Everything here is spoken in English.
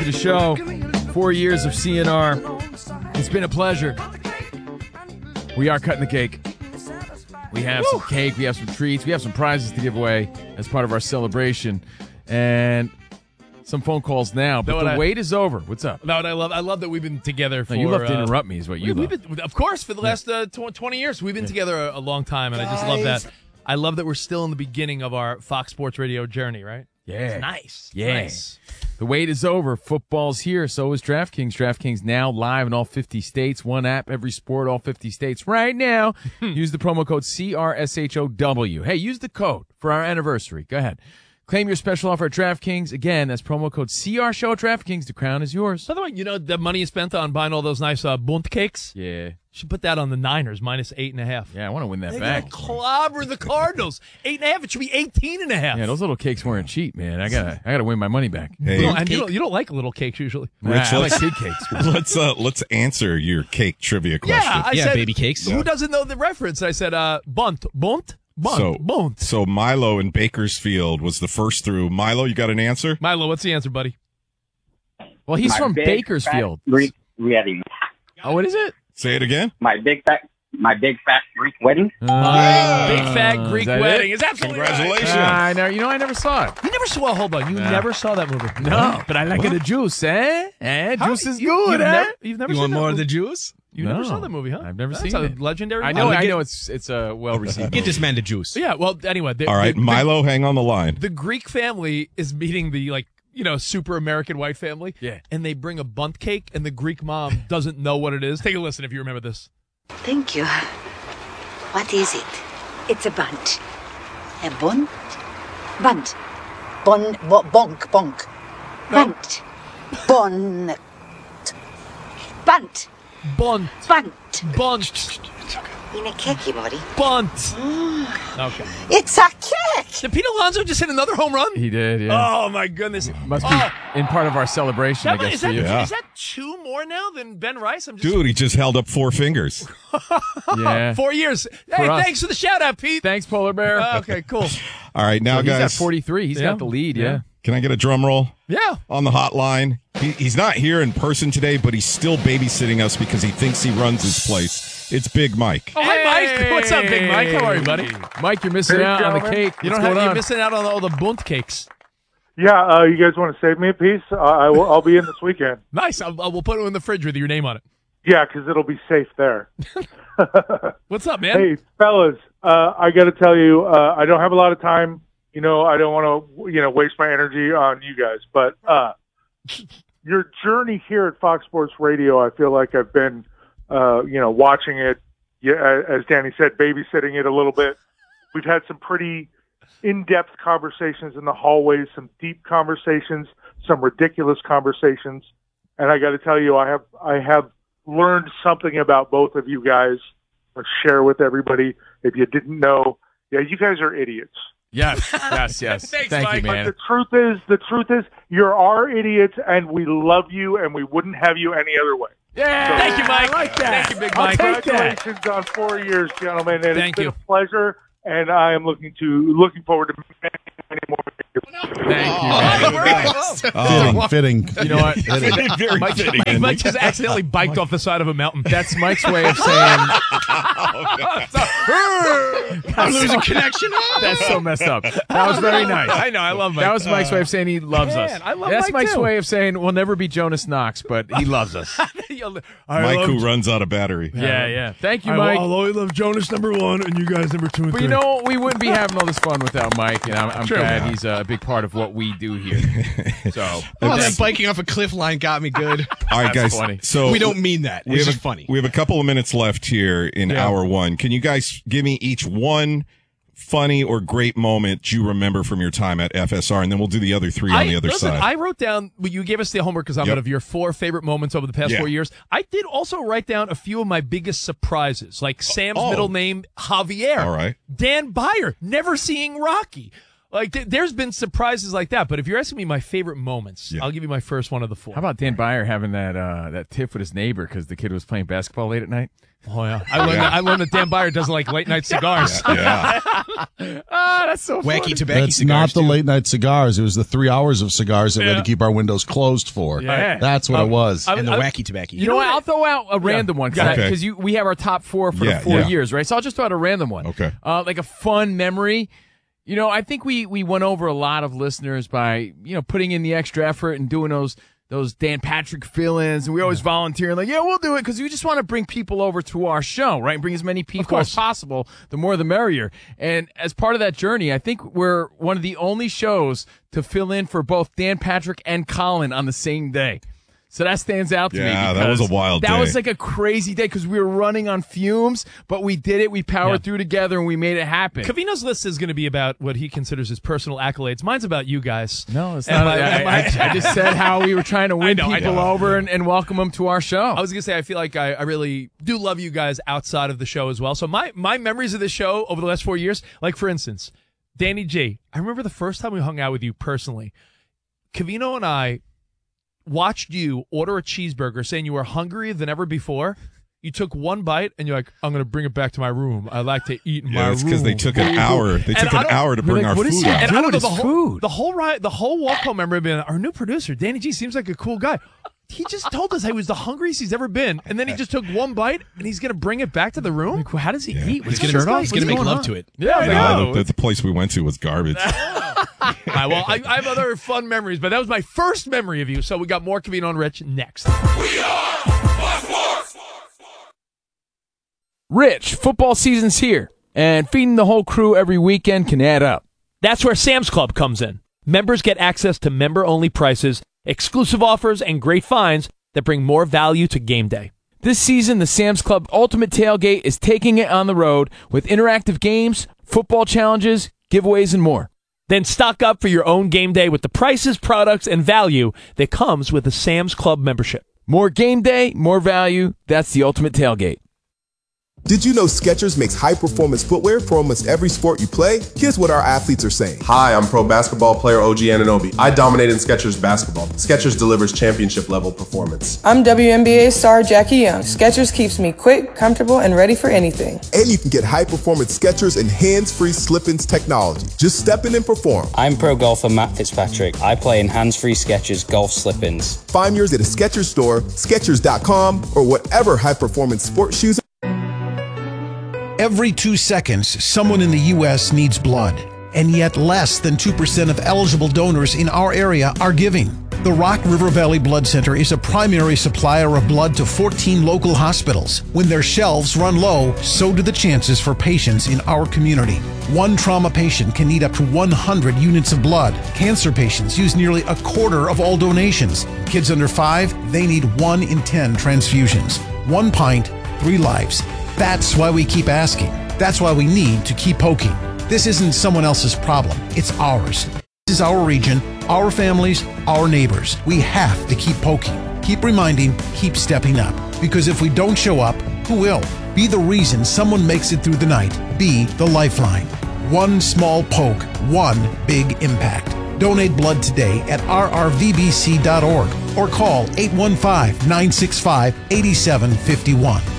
the show. 4 years of CNR. It's been a pleasure. We are cutting the cake. We have some cake. We have some treats. We have some prizes to give away as part of our celebration. And some phone calls now. But the wait is over. What's up? No, I love that we've been together for... No, you love to interrupt me is what you love. Of course, for the last 20 years. We've been together a long time, and I just love that. I love that we're still in the beginning of our Fox Sports Radio journey, right? Yeah. It's nice. Yeah. Nice. The wait is over. Football's here. So is DraftKings. DraftKings now live in all 50 states. One app, every sport, all 50 states. Right now, use the promo code CRSHOW. Hey, use the code for our anniversary. Go ahead. Claim your special offer at DraftKings. Again, that's promo code CRSHOW at DraftKings. The crown is yours. By the way, you know the money you spent on buying all those nice Bund cakes? Yeah. You should put that on the Niners, minus 8.5. Yeah, I want to win that They're back. Clobber the Cardinals. 8.5. It should be 18.5. Yeah, those little cakes weren't cheap, man. I gotta win my money back. Hey, you don't like little cakes usually. Rich, I like big cakes. let's answer your cake trivia question. Yeah, I said, baby cakes. Who doesn't know the reference? I said, Bunt. So Milo in Bakersfield was the first through. Milo, you got an answer? Milo, what's the answer, buddy? Well, he's from Bakersfield. Greek wedding. Oh, what is it? Say it again. My big fat Greek wedding. Big fat Greek that wedding it? is absolutely Congratulations. I never saw it. You never saw. Hold on, you never saw that movie. No, but I like the juice, eh? Juice is good, eh? You've never You seen want that more of movie? the juice? You never saw that movie, huh? I've never That's seen a it. legendary. I know it's a well received. Get this man the juice. Yeah. Well, anyway. All right, Milo, hang on the line. The Greek family is meeting the super American white family. Yeah. And they bring a bunt cake, and the Greek mom doesn't know what it is. Take a listen if you remember this. Thank you. What is it? It's a bunt. A bunt? Bunt. Bonk. Bunt. Bon. Bunt. Bunt. Bunt. Bunt. In a cakey body. Bunt. Okay. It's a cake. Did Pete Alonso just hit another home run? He did, yeah. Oh, my goodness. Must be in part of our celebration, I guess, Is for you. is that two more now than Ben Rice? I'm just Dude, he just held up 4 fingers. Yeah. 4 years. Hey, us. thanks for the shout out, Pete. Thanks, Polar Bear. Okay, cool. All right, now, He's guys, at 43. He's got the lead, yeah. can I get a drum roll? Yeah. On the hotline. He's not here in person today, but he's still babysitting us because he thinks he runs his place. It's Big Mike. Oh, hi, Mike. What's up, Big Mike? How are you, buddy? Mike, you're missing out on the cake. You're missing out on all the bunt cakes. Yeah, you guys want to save me a piece? I'll be in this weekend. Nice. We'll put it in the fridge with your name on it. Yeah, because it'll be safe there. What's up, man? Hey, fellas, I got to tell you, I don't have a lot of time. I don't want to, waste my energy on you guys. But your journey here at Fox Sports Radio, I feel like I've been, watching it, as Danny said, babysitting it a little bit. We've had some pretty in-depth conversations in the hallways, some deep conversations, some ridiculous conversations. And I got to tell you, I have learned something about both of you guys to share with everybody. If you didn't know, you guys are idiots. Yes. Thanks, Thank you, man. But the truth is, you're our idiots, and we love you, and we wouldn't have you any other way. Yeah. Thank you, Mike. I like that. Thank you, Big Mike. Congratulations on 4 years, gentlemen. And Thank it's been you. a pleasure, and I am looking forward to many more years. Thank you. Fitting. You know what? Very fitting. Mike just accidentally biked off the side of a mountain. That's Mike's way of saying I'm losing connection. that's so messed up. That was very nice. I know. I love Mike. That was Mike's way of saying he loves us. Man, I love That's Mike, Mike's too. way of saying we'll never be Jonas Knox, but he loves us. Mike who runs out of battery. Yeah. Thank you, Mike. I'll always love Jonas number 1 and you guys number 2 and 3. But you know, we wouldn't be having all this fun without Mike, and I'm True. glad he's a big part of what we do here. So, that biking off a cliff line got me good. All right, That's guys. funny. So We don't mean that. It's just funny. We have a couple of minutes left here in hour one. Can you guys give me each one funny or great moment you remember from your time at FSR, and then we'll do the other three on the other side. I wrote down, you gave us the homework assignment of your 4 favorite moments over the past 4 years. I did also write down a few of my biggest surprises, like Sam's middle name, Javier. All right. Dan Beyer, never seeing Rocky. Like, there's been surprises like that, but if you're asking me my favorite moments, I'll give you my first one of the 4. How about Dan Byer having that tiff with his neighbor because the kid was playing basketball late at night? Oh, yeah. I learned that Dan Byer doesn't like late-night cigars. Yeah. That's so funny. Wacky tobacco That's cigars. not the late night cigars. It was the 3 hours of cigars that we had to keep our windows closed for. Yeah. That's what it was. And the wacky tobacco. You know what? I'll throw out a random one because Okay. we have our top 4 for the 4 years, right? So I'll just throw out a random one. Okay. Like a fun memory. You know, I think we went over a lot of listeners by, putting in the extra effort and doing those Dan Patrick fill-ins, and we always volunteer and like, yeah, we'll do it because we just want to bring people over to our show, right? And bring as many people as possible. The more, the merrier. And as part of that journey, I think we're one of the only shows to fill in for both Dan Patrick and Colin on the same day. So that stands out to me. Yeah, that was a wild day. That was like a crazy day because we were running on fumes, but we did it. We powered through together, and we made it happen. Covino's list is going to be about what he considers his personal accolades. Mine's about you guys. No, it's not. I just said how we were trying to win people over and welcome them to our show. I was going to say, I feel like I really do love you guys outside of the show as well. So my memories of this show over the last 4 years, like, for instance, Danny G, I remember the first time we hung out with you personally. Covino and I watched you order a cheeseburger saying you were hungrier than ever before. You took one bite and you're like, I'm going to bring it back to my room. I like to eat in my room. It's because they took an hour. They took an hour to bring our food out. And I don't know, the whole walk home memory being, our new producer, Danny G, seems like a cool guy. He just told us he was the hungriest he's ever been, and then he just took one bite, and he's going to bring it back to the room? Like, how does he eat? He's going to make love to it. Yeah, the place we went to was garbage. All right, well, I have other fun memories, but that was my first memory of you. So we got more Covino and Rich next. We are Fox Sports. Rich, football season's here, and feeding the whole crew every weekend can add up. That's where Sam's Club comes in. Members get access to member-only prices, exclusive offers, and great finds that bring more value to game day. This season, the Sam's Club Ultimate Tailgate is taking it on the road with interactive games, football challenges, giveaways, and more. Then stock up for your own game day with the prices, products, and value that comes with a Sam's Club membership. More game day, more value. That's the Ultimate Tailgate. Did you know Skechers makes high-performance footwear for almost every sport you play? Here's what our athletes are saying. Hi, I'm pro basketball player OG Anunoby. I dominate in Skechers basketball. Skechers delivers championship-level performance. I'm WNBA star Jackie Young. Skechers keeps me quick, comfortable, and ready for anything. And you can get high-performance Skechers and hands-free slip-ins technology. Just step in and perform. I'm pro golfer Matt Fitzpatrick. I play in hands-free Skechers golf slip-ins. Find yours at a Skechers store, Skechers.com, or whatever high-performance sports shoes. Every 2 seconds, someone in the U.S. needs blood, and yet less than 2% of eligible donors in our area are giving. The Rock River Valley Blood Center is a primary supplier of blood to 14 local hospitals. When their shelves run low, so do the chances for patients in our community. One trauma patient can need up to 100 units of blood. Cancer patients use nearly a quarter of all donations. Kids under 5, they need 1 in 10 transfusions. 1 pint, 3 lives. That's why we keep asking. That's why we need to keep poking. This isn't someone else's problem. It's ours. This is our region, our families, our neighbors. We have to keep poking. Keep reminding, keep stepping up. Because if we don't show up, who will? Be the reason someone makes it through the night. Be the lifeline. One small poke, one big impact. Donate blood today at rrvbc.org or call 815-965-8751.